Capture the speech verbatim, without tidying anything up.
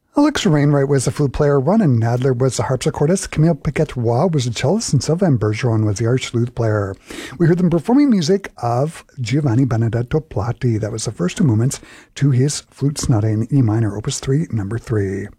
Alexa Wainwright was a flute player, Ronan Nadler was the harpsichordist, Camille Piquet-Roy was the cellist, and Sylvain Bergeron was the arch flute player. We heard them performing music of Giovanni Benedetto Platti. That was the first two movements to his Flute Sonata in E minor, Opus three, number three.